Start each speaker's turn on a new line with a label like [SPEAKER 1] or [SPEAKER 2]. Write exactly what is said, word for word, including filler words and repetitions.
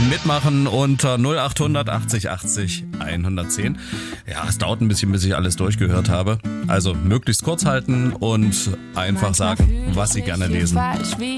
[SPEAKER 1] mitmachen unter null acht hundert achtzig achtzig hundertzehn. Ja, es dauert ein bisschen, bis ich alles durchgehört habe. Also möglichst kurz halten und einfach sagen, was Sie gerne lesen.